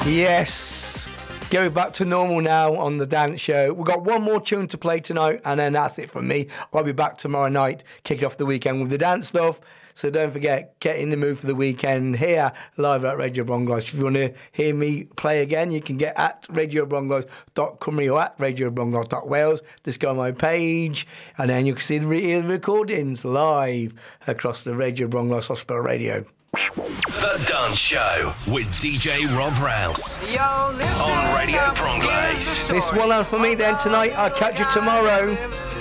Yes. Going back to normal now on the dance show. We've got one more tune to play tonight, and then that's it from me. I'll be back tomorrow night, kicking off the weekend with the dance stuff. So don't forget, get in the mood for the weekend here, live at Radio Bronglass. If you want to hear me play again, you can get at radiobronglass.cymru or at radiobronglass.wales. Just go on my page, and then you can see the recordings live across the Radio Bronglass Hospital Radio. The Dance Show with DJ Rob Rouse on Radio Bronglass. This one out for me then tonight. I'll catch you tomorrow.